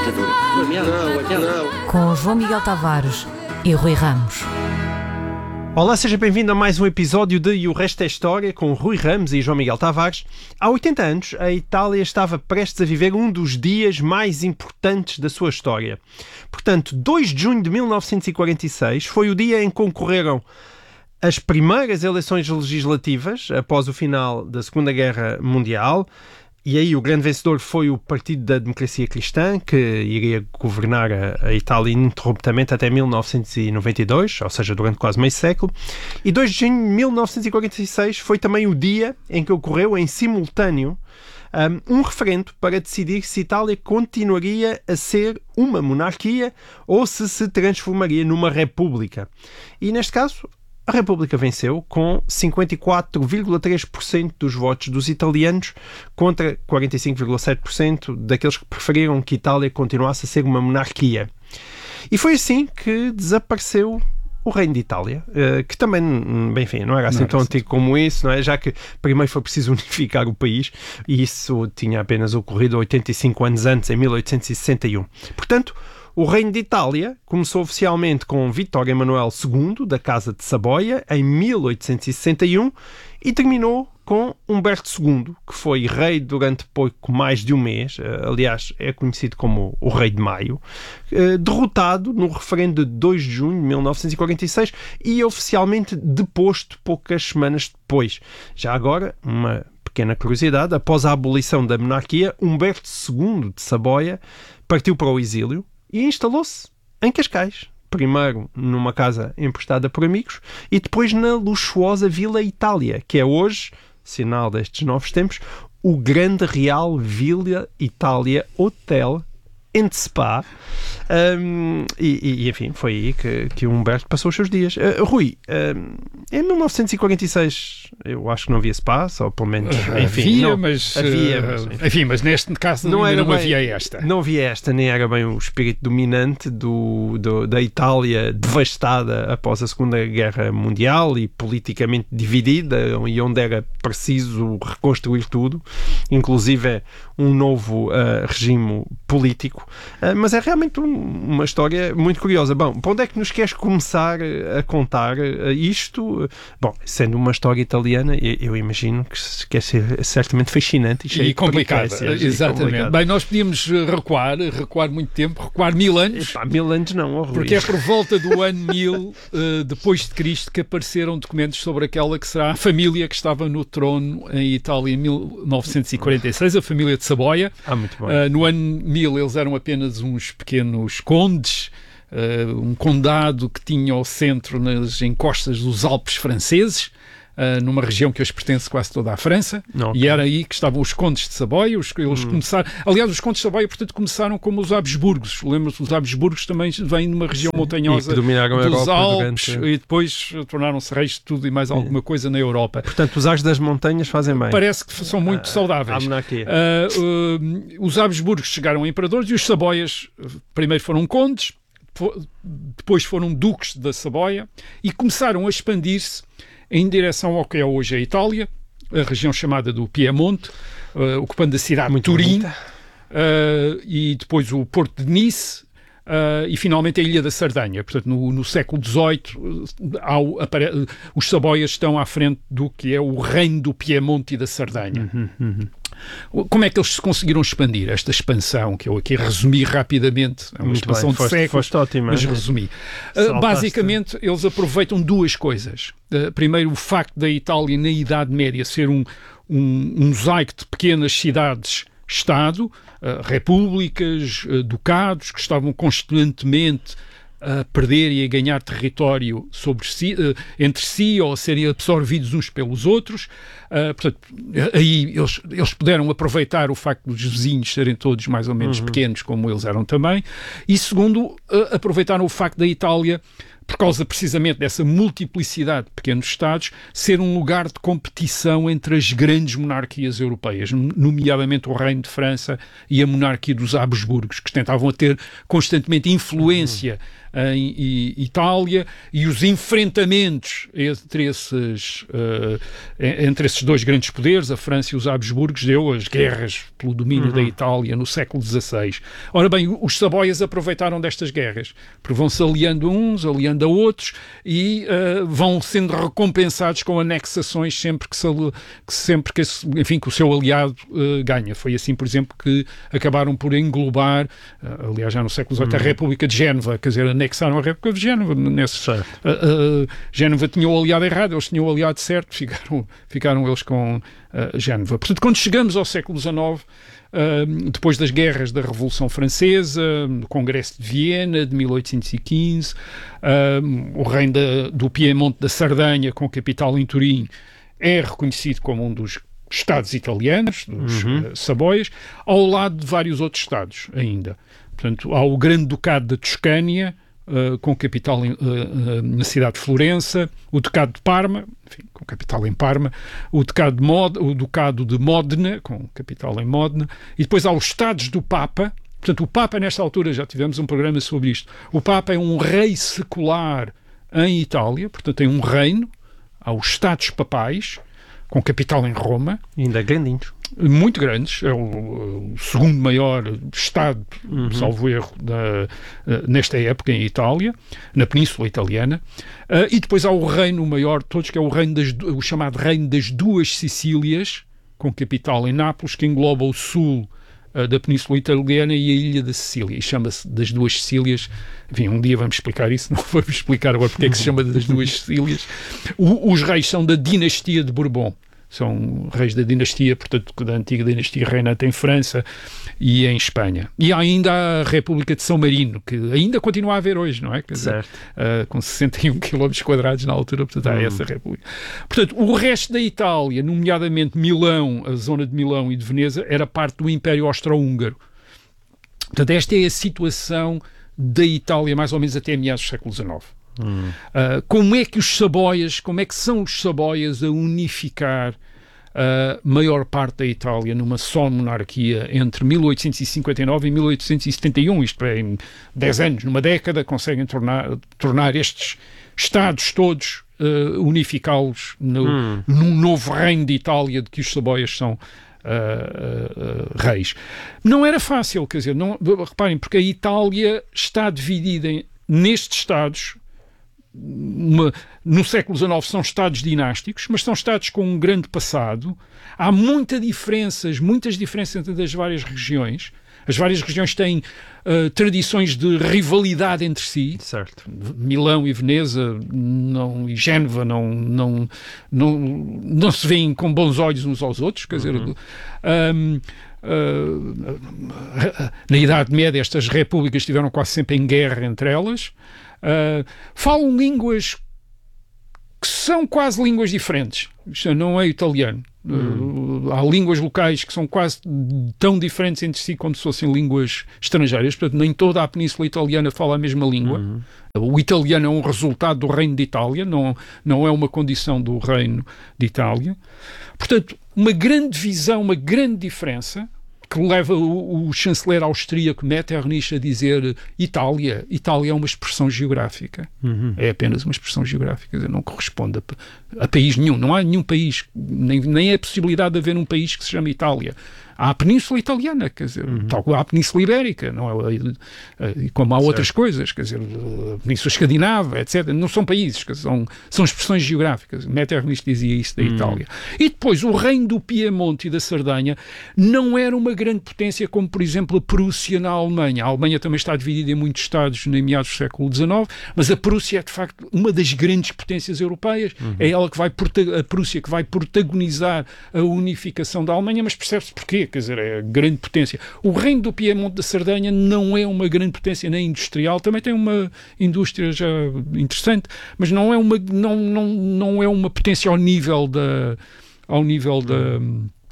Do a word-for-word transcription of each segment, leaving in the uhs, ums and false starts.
Com João Miguel Tavares e Rui Ramos. Olá, seja bem-vindo a mais um episódio de E o Resto é História, com Rui Ramos e João Miguel Tavares. Há oitenta anos, a Itália estava prestes a viver um dos dias mais importantes da sua história. Portanto, dois de junho de mil novecentos e quarenta e seis foi o dia em que concorreram as primeiras eleições legislativas após o final da Segunda Guerra Mundial. E aí o grande vencedor foi o Partido da Democracia Cristã, que iria governar a, a Itália ininterruptamente até mil novecentos e noventa e dois, ou seja, durante quase meio século. E dois de junho de mil novecentos e quarenta e seis foi também o dia em que ocorreu em simultâneo um, um referendo para decidir se a Itália continuaria a ser uma monarquia ou se se transformaria numa república. E neste caso, a República venceu com cinquenta e quatro vírgula três por cento dos votos dos italianos contra quarenta e cinco vírgula sete por cento daqueles que preferiram que a Itália continuasse a ser uma monarquia. E foi assim que desapareceu o Reino de Itália, que também, bem, enfim, não era assim não era tão assim. antigo como isso, não é? Já que primeiro foi preciso unificar o país e isso tinha apenas ocorrido oitenta e cinco anos antes, em mil oitocentos e sessenta e um. Portanto, o Reino de Itália começou oficialmente com Vítor Emanuel segundo, da Casa de Saboia, em mil oitocentos e sessenta e um, e terminou com Humberto segundo, que foi rei durante pouco mais de um mês, aliás, é conhecido como o Rei de Maio, derrotado no referendo de dois de junho de mil novecentos e quarenta e seis e oficialmente deposto poucas semanas depois. Já agora, uma pequena curiosidade, após a abolição da monarquia, Humberto segundo de Saboia partiu para o exílio e instalou-se em Cascais, primeiro numa casa emprestada por amigos e depois na luxuosa Vila Itália, que é hoje, sinal destes novos tempos, o Grande Real Vila Itália Hotel em Spa. Um, e, e, enfim, foi aí que, que o Humberto passou os seus dias. Uh, Rui, um, em mil novecentos e quarenta e seis eu acho que não havia Spa, ou pelo menos, enfim, havia, não, mas, havia, mas enfim. enfim, mas neste caso não, era não bem, havia esta. Não havia esta, nem era bem o espírito dominante do, do, da Itália devastada após a Segunda Guerra Mundial e politicamente dividida, e onde era preciso reconstruir tudo, inclusive um novo uh, regime político. Uh, mas é realmente um, uma história muito curiosa. Bom, para onde é que nos queres começar a contar uh, isto? Bom, sendo uma história italiana, eu, eu imagino que quer ser certamente fascinante e cheio e complicada. Exatamente. Complicado. Bem, nós podíamos recuar, recuar muito tempo, recuar mil anos. Epá, mil anos não, horror. Porque é por volta do ano mil uh, depois de Cristo que apareceram documentos sobre aquela que será a família que estava no trono em Itália em mil novecentos e quarenta e seis, a família de Saboia. Ah, muito bom. Uh, no ano mil eles eram apenas uns pequenos condes, uh, um condado que tinha ao centro nas encostas dos Alpes franceses, uh, numa região que hoje pertence quase toda à França, okay. E era aí que estavam os condes de Saboia. Os, eles hum. começaram, aliás, os condes de Saboia, portanto, começaram como os Habsburgos. Lembra-se, os Habsburgos também vêm de uma região Sim. montanhosa dos Alpes durante... e depois tornaram-se reis de tudo e mais alguma coisa na Europa. Portanto, os ares das montanhas fazem bem. Parece que são muito uh, saudáveis. Uh, uh, os Habsburgos chegaram a imperadores e os Saboias primeiro foram condes, depois foram duques da Saboia e começaram a expandir-se em direção ao que é hoje a Itália, a região chamada do Piemonte, uh, ocupando a cidade de Turim, uh, e depois o Porto de Nice, uh, e finalmente a Ilha da Sardanha. Portanto, no, no século dezoito, uh, ao, apare... uh, os Saboias estão à frente do que é o reino do Piemonte e da Sardanha. Uhum, uhum. Como é que eles conseguiram expandir esta expansão, que eu aqui resumi rapidamente, é uma Muito expansão bem, de foste, séculos, foste ótimo, mas resumi. Uh, basicamente, eles aproveitam duas coisas. Uh, primeiro, o facto da Itália, na Idade Média, ser um, um, um mosaico de pequenas cidades-estado, uh, repúblicas, uh, ducados, que estavam constantemente a perder e a ganhar território sobre si, uh, entre si ou a serem absorvidos uns pelos outros. Uh, portanto, aí eles, eles puderam aproveitar o facto dos vizinhos serem todos mais ou menos uhum. pequenos, como eles eram também. E segundo, uh, aproveitaram o facto da Itália, por causa precisamente dessa multiplicidade de pequenos Estados, ser um lugar de competição entre as grandes monarquias europeias, nomeadamente o Reino de França e a monarquia dos Habsburgos, que tentavam ter constantemente influência em Itália, e os enfrentamentos entre esses, uh, entre esses dois grandes poderes, a França e os Habsburgos, deu as guerras pelo domínio uhum. da Itália no século dezasseis. Ora bem, os Saboias aproveitaram destas guerras, porque vão-se aliando a uns, aliando a outros, e uh, vão sendo recompensados com anexações sempre que, se, que, sempre que, esse, enfim, que o seu aliado uh, ganha. Foi assim, por exemplo, que acabaram por englobar, uh, aliás, já no século dezoito, uhum. a República de Génova, quer dizer, anexaram a República de Génova. Nesse, uh, uh, Génova tinha o aliado errado, eles tinham o aliado certo, ficaram, ficaram eles com uh, Génova. Portanto, quando chegamos ao século dezenove, uh, depois das guerras da Revolução Francesa, do Congresso de Viena de mil oitocentos e quinze, uh, o reino da, do Piemonte da Sardanha, com capital em Turim, é reconhecido como um dos Estados italianos, dos uhum. uh, Saboias, ao lado de vários outros Estados ainda. Portanto, há o Grande Ducado da Toscânia, uh, com capital em, uh, uh, na cidade de Florença, o Ducado de Parma, enfim, com capital em Parma, o Ducado de, Mod, o Ducado de Modena, com capital em Modena, e depois há os Estados do Papa. Portanto, o Papa, nesta altura, já tivemos um programa sobre isto, o Papa é um rei secular em Itália, portanto tem um reino, há os Estados Papais, com capital em Roma. Ainda grandinhos. Muito grandes. É o, o segundo maior Estado, uhum. salvo erro, da, uh, nesta época em Itália, na Península Italiana. Uh, e depois há o reino maior de todos, que é o, reino das, o chamado Reino das Duas Sicílias, com capital em Nápoles, que engloba o sul uh, da Península Italiana e a ilha da Sicília. E chama-se das Duas Sicílias. Enfim, um dia vamos explicar isso, não vamos explicar agora porque é que se chama das Duas Sicílias. O, os reis são da dinastia de Bourbon. São reis da dinastia, portanto, da antiga dinastia reinante em França e em Espanha. E há ainda a República de São Marino, que ainda continua a haver hoje, não é? Quer dizer, uh, com sessenta e um quilómetros quadrados na altura, portanto, há hum. essa República. Portanto, o resto da Itália, nomeadamente Milão, a zona de Milão e de Veneza, era parte do Império Austro-Húngaro. Portanto, esta é a situação da Itália, mais ou menos até meados do século dezenove. Hum. Uh, como é que os Saboias, como é que são os Saboias a unificar a maior parte da Itália numa só monarquia entre mil oitocentos e cinquenta e nove e mil oitocentos e setenta e um, isto é, em dez anos, numa década, conseguem tornar, tornar estes Estados todos, uh, unificá-los no, hum. num novo reino de Itália de que os Saboias são Uh, uh, uh, reis. Não era fácil, quer dizer, não, reparem, porque a Itália está dividida em, nestes Estados. Uma, no século dezenove são Estados dinásticos, mas são Estados com um grande passado. Há muita diferenças, muitas diferenças entre as várias regiões. As várias regiões têm uh, tradições de rivalidade entre si. Certo. Milão e Veneza não, e Génova não, não, não, não se veem com bons olhos uns aos outros. Quer dizer, uhum. um, uh, na Idade Média estas repúblicas estiveram quase sempre em guerra entre elas. Uh, falam línguas que são quase línguas diferentes. Isto não é italiano. Hum. Uh, há línguas locais que são quase tão diferentes entre si como se fossem línguas estrangeiras. Portanto, nem toda a Península Italiana fala a mesma língua. Hum. O italiano é um resultado do Reino de Itália, não, não é uma condição do Reino de Itália. Portanto, uma grande visão, uma grande diferença, que leva o, o chanceler austríaco Metternich a dizer Itália. Itália é uma expressão geográfica. Uhum. É apenas uma expressão geográfica. Não corresponde a, a país nenhum. Não há nenhum país, nem, nem é a possibilidade de haver um país que se chame Itália. Há a Península Italiana, quer dizer, uhum. tal como há a Península Ibérica, não é? E como há certo. Outras coisas, quer dizer, a Península Escandinava, etcétera. Não são países, quer dizer, são, são expressões geográficas. Metternich dizia isso da uhum. Itália. E depois, o reino do Piemonte e da Sardanha não era uma grande potência como, por exemplo, a Prússia na Alemanha. A Alemanha também está dividida em muitos estados em meados do século dezenove, mas a Prússia é, de facto, uma das grandes potências europeias. Uhum. É ela que vai, a Prússia que vai protagonizar a unificação da Alemanha, mas percebe-se porquê. Quer dizer, é a grande potência. O reino do Piemonte da Sardanha não é uma grande potência nem industrial, também tem uma indústria já interessante, mas não é uma, não, não, não é uma potência ao nível da, ao nível da,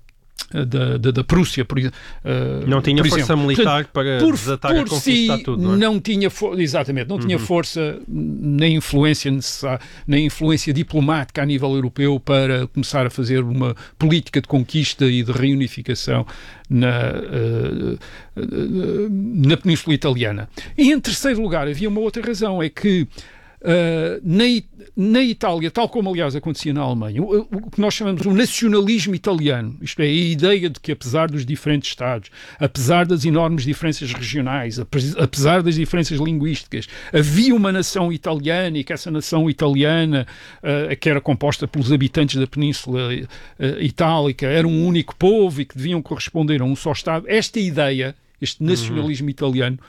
Da, da, da Prússia, por, uh, não tinha por força exemplo. militar Portanto, para por, desatar por a conquistar si, tudo, não é? Não tinha for, exatamente, não uhum. tinha força nem influência nem influência diplomática a nível europeu para começar a fazer uma política de conquista e de reunificação na, uh, uh, na Península Italiana. E em terceiro lugar havia uma outra razão, é que Uh, na, na Itália, tal como aliás acontecia na Alemanha, o, o que nós chamamos de um nacionalismo italiano, isto é, a ideia de que apesar dos diferentes Estados, apesar das enormes diferenças regionais, apesar das diferenças linguísticas, havia uma nação italiana e que essa nação italiana, uh, que era composta pelos habitantes da Península uh, Itálica, era um único povo e que deviam corresponder a um só Estado. Esta ideia, este nacionalismo uhum. italiano,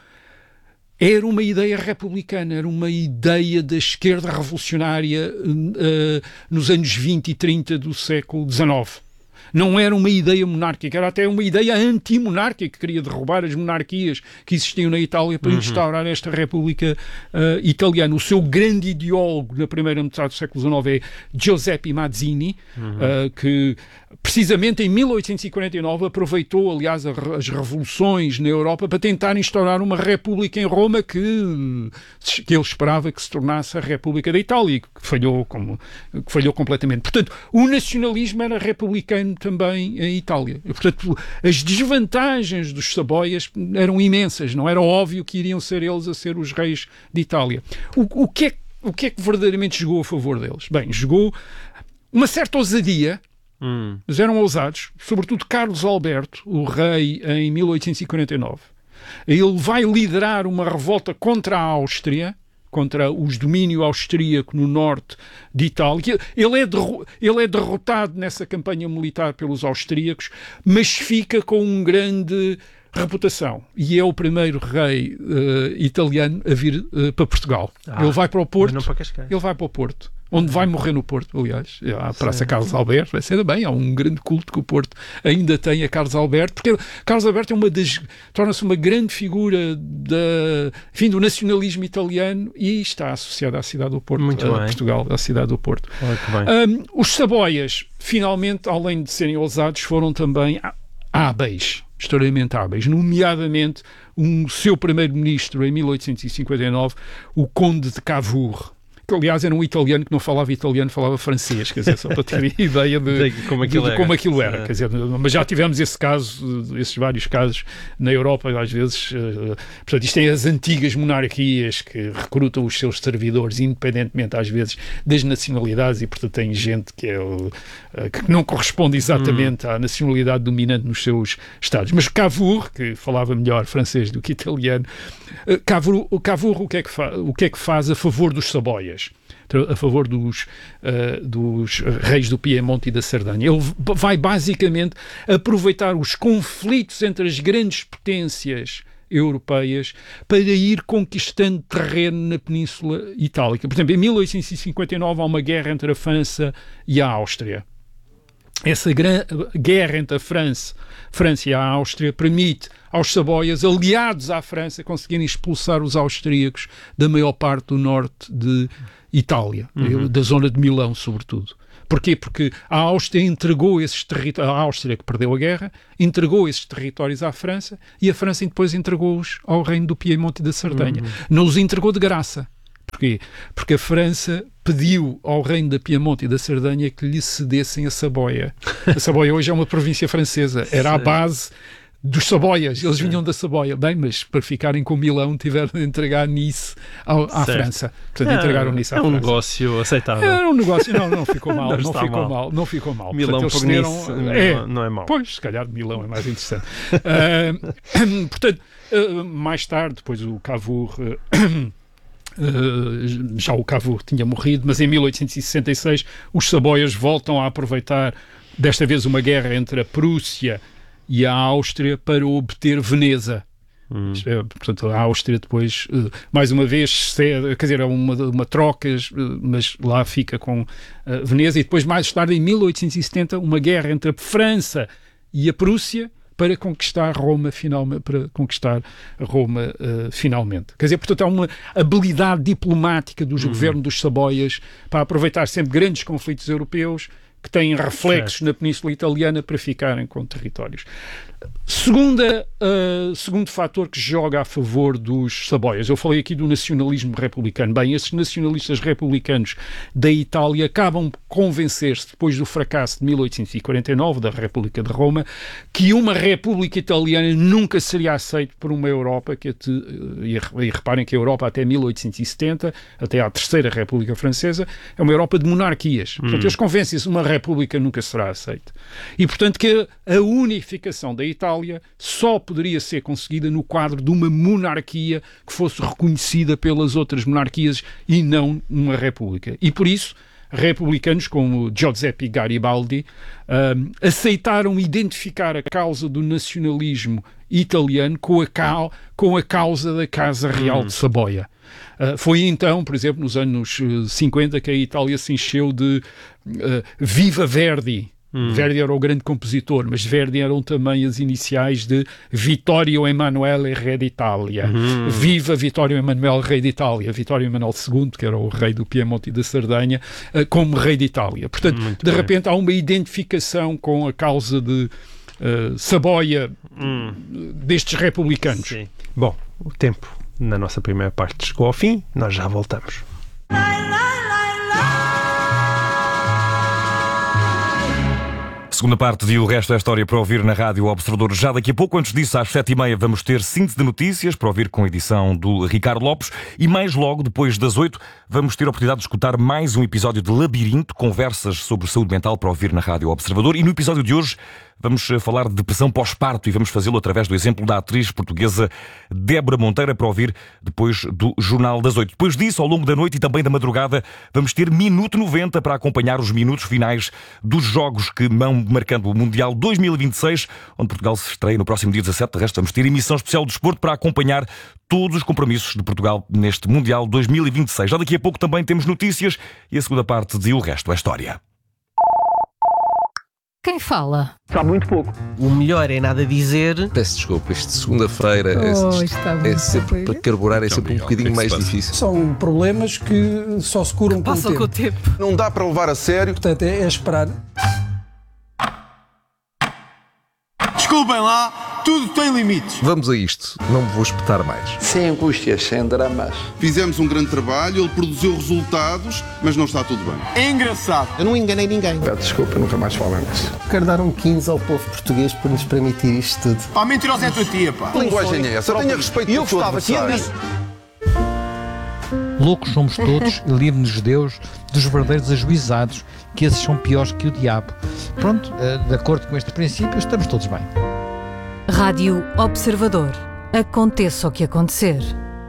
era uma ideia republicana, era uma ideia da esquerda revolucionária uh, nos anos vinte e trinta do século dezenove. Não era uma ideia monárquica, era até uma ideia antimonárquica, que queria derrubar as monarquias que existiam na Itália para uhum. instaurar esta República uh, Italiana. O seu grande ideólogo na primeira metade do século dezenove é Giuseppe Mazzini, uhum. uh, que precisamente em mil oitocentos e quarenta e nove aproveitou, aliás, a, as revoluções na Europa para tentar instaurar uma república em Roma que, que ele esperava que se tornasse a República da Itália e que falhou, como, que falhou completamente. Portanto, o nacionalismo era republicano também em Itália. Portanto, as desvantagens dos Saboias eram imensas, não era óbvio que iriam ser eles a ser os reis de Itália. O, o, que, é, o que é que verdadeiramente jogou a favor deles? Bem, jogou uma certa ousadia. Hum. Eles eram ousados, sobretudo Carlos Alberto, o rei, em mil oitocentos e quarenta e nove. Ele vai liderar uma revolta contra a Áustria, contra o domínio austríaco no norte de Itália. Ele é, derro- ele é derrotado nessa campanha militar pelos austríacos, mas fica com uma grande reputação. E é o primeiro rei uh, italiano a vir uh, para Portugal. Ah, ele vai para o Porto. Não para Cascais. Ele vai para o Porto. Onde vai morrer no Porto, aliás. A Praça Carlos Alberto, vai ser bem, há um grande culto que o Porto ainda tem a Carlos Alberto, porque Carlos Alberto é uma das, torna-se uma grande figura da, enfim, do nacionalismo italiano e está associado à cidade do Porto, Muito a bem. Portugal, à cidade do Porto. Muito bem. Um, os Saboias, finalmente, além de serem ousados, foram também hábeis, extremamente hábeis, nomeadamente o um, seu primeiro-ministro em mil oitocentos e cinquenta e nove, o Conde de Cavour, que aliás era um italiano que não falava italiano, falava francês, quer dizer, só para ter ideia de, de, como, aquilo de, de como aquilo era. Quer dizer, mas já tivemos esse caso, esses vários casos na Europa, às vezes. Uh, portanto, isto tem as antigas monarquias que recrutam os seus servidores, independentemente, às vezes, das nacionalidades, e portanto tem gente que, é, uh, que não corresponde exatamente hum. à nacionalidade dominante nos seus estados. Mas Cavour, que falava melhor francês do que italiano, uh, Cavour, Cavour o, que é que fa- o que é que faz a favor dos Saboias? A favor dos, uh, dos reis do Piemonte e da Sardanha. Ele vai basicamente aproveitar os conflitos entre as grandes potências europeias para ir conquistando terreno na Península Itálica. Por exemplo, em mil oitocentos e cinquenta e nove há uma guerra entre a França e a Áustria. Essa gran- guerra entre a França, França e a Áustria permite aos Saboias, aliados à França, conseguirem expulsar os austríacos da maior parte do norte de Itália, uhum. da zona de Milão, sobretudo. Porquê? Porque a Áustria entregou esses territórios, a Áustria que perdeu a guerra, entregou esses territórios à França e a França depois entregou-os ao reino do Piemonte e da Sardanha. Uhum. Não os entregou de graça. Porquê? Porque a França pediu ao reino da Piemonte e da Sardanha que lhe cedessem a Saboia. A Saboia hoje é uma província francesa. Era a base dos Saboias, eles vinham da Saboia. Bem, mas para ficarem com Milão tiveram de entregar Nice ao, à certo. França. Portanto, é, entregaram Nice à é França. É um negócio aceitável. É um negócio, não, não ficou mal. não, não ficou mal. mal. Não ficou mal. Milão portanto, por deram, Nice é, não é mau. Pois, se calhar Milão é mais interessante. uh, portanto, uh, mais tarde, depois o Cavour... Uh, Uh, já o Cavour tinha morrido, mas em mil oitocentos e sessenta e seis os Saboias voltam a aproveitar, desta vez uma guerra entre a Prússia e a Áustria, para obter Veneza. Hum. É, portanto, a Áustria depois, uh, mais uma vez, cede, quer dizer, é uma, uma troca, uh, mas lá fica com uh, Veneza, e depois, mais tarde, em mil oitocentos e setenta, uma guerra entre a França e a Prússia, para conquistar Roma, finalmente, para conquistar Roma uh, finalmente. Quer dizer, portanto, há uma habilidade diplomática dos uhum. governos dos Saboias para aproveitar sempre grandes conflitos europeus que têm reflexos certo. na Península Italiana para ficarem com territórios. Segunda, uh, segundo fator que joga a favor dos Saboias. Eu falei aqui do nacionalismo republicano. Bem, esses nacionalistas republicanos da Itália acabam por convencer-se, depois do fracasso de mil oitocentos e quarenta e nove, da República de Roma, que uma República Italiana nunca seria aceita por uma Europa que, e reparem que a Europa até mil oitocentos e setenta, até à Terceira República Francesa, é uma Europa de monarquias. Hum. Portanto, eles convencem-se que uma República nunca será aceita. E, portanto, que a unificação da Itália só poderia ser conseguida no quadro de uma monarquia que fosse reconhecida pelas outras monarquias e não uma república. E por isso, republicanos como Giuseppe Garibaldi um, aceitaram identificar a causa do nacionalismo italiano com a, cal, com a causa da Casa Real de Saboia. Uh, foi então, por exemplo, nos anos cinquenta, que a Itália se encheu de uh, Viva Verdi. Hum. Verdi era o grande compositor, mas Verdi eram também as iniciais de Vittorio Emanuele, Re d'Itália. Hum. Viva Vittorio Emanuele, Rei de Itália. Vittorio Emanuele segundo, que era o rei do Piemonte e da Sardenha, como Rei de Itália. Portanto, muito de bem. repente há uma identificação com a causa de uh, Saboia hum. destes republicanos. Sim. Bom, o tempo na nossa primeira parte chegou ao fim, nós já voltamos. Segunda parte de O Resto é História para ouvir na Rádio Observador já daqui a pouco. Antes disso, às sete e meia, vamos ter síntese de notícias para ouvir com a edição do Ricardo Lopes. E mais logo, depois das oito, vamos ter a oportunidade de escutar mais um episódio de Labirinto, conversas sobre saúde mental para ouvir na Rádio Observador. E no episódio de hoje vamos falar de depressão pós-parto e vamos fazê-lo através do exemplo da atriz portuguesa Débora Monteiro, para ouvir depois do Jornal das oito. Depois disso, ao longo da noite e também da madrugada, vamos ter Minuto noventa para acompanhar os minutos finais dos jogos que vão marcando o Mundial dois mil e vinte e seis, onde Portugal se estreia no próximo dia dezassete. De resto, vamos ter emissão especial do desporto para acompanhar todos os compromissos de Portugal neste Mundial dois mil e vinte e seis. Já daqui a pouco também temos notícias e a segunda parte de O Resto é História. Quem fala? Sabe muito pouco. O melhor é nada dizer. Peço desculpa, isto de segunda-feira oh, é, é sempre para carburar, é sempre um bocadinho mais difícil. São problemas que só se curam com o tempo. com o tempo. Não dá para levar a sério. Portanto, é, é esperar. Desculpem lá, tudo tem limites. Vamos a isto, não me vou espetar mais. Sem angústias, sem dramas. Fizemos um grande trabalho, ele produziu resultados, mas não está tudo bem. É engraçado. Eu não enganei ninguém. Peço desculpa, nunca mais falamos. Quero dar um quinze ao povo português por nos permitir isto tudo. Pá, mentirosa é a tua tia, pá. Que linguagem é essa? Tenha respeito por todo adversário. Loucos somos todos e livre-nos Deus dos verdadeiros ajuizados, que esses são piores que o diabo. Pronto, de acordo com este princípio, estamos todos bem. Rádio Observador. Aconteça o que acontecer.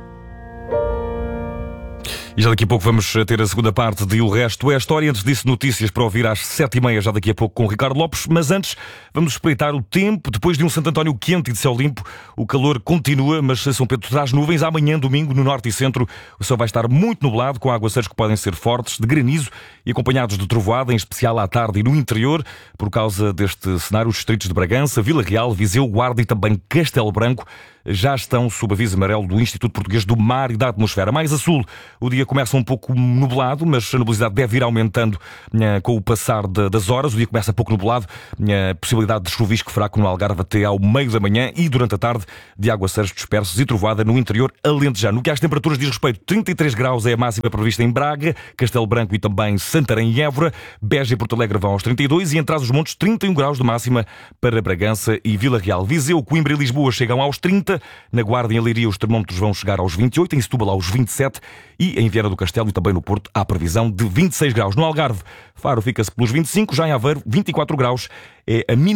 E já daqui a pouco vamos ter a segunda parte de O Resto é História. Antes disso, notícias para ouvir às sete e meia, já daqui a pouco com o Ricardo Lopes. Mas antes, vamos espreitar o tempo. Depois de um Santo António quente e de céu limpo, o calor continua, mas São Pedro traz nuvens. Amanhã, domingo, no norte e centro, o céu vai estar muito nublado, com aguaceiros que podem ser fortes, de granizo e acompanhados de trovoada, em especial à tarde e no interior. Por causa deste cenário, os distritos de Bragança, Vila Real, Viseu, Guarda e também Castelo Branco já estão sob aviso amarelo do Instituto Português do Mar e da Atmosfera. Mais a sul, o dia começa um pouco nublado, mas a nubosidade deve ir aumentando uh, com o passar de, das horas. O dia começa pouco nublado, uh, possibilidade de chuvisco fraco no Algarve até ao meio da manhã e durante a tarde de aguaceiros dispersos e trovoada no interior alentejano. No que às temperaturas diz respeito, trinta e três graus é a máxima prevista em Braga, Castelo Branco e também Santarém e Évora. Beja e Porto Alegre vão aos trinta e dois e em Trás-os-Montes trinta e um graus de máxima para Bragança e Vila Real. Viseu, Coimbra e Lisboa chegam aos trinta. Na Guarda e em Leiria os termómetros vão chegar aos vinte e oito, em Setúbal aos vinte e sete e em Viana do Castelo e também no Porto há previsão de vinte e seis graus. No Algarve, Faro fica-se pelos vinte e cinco, já em Aveiro vinte e quatro graus é a mínima.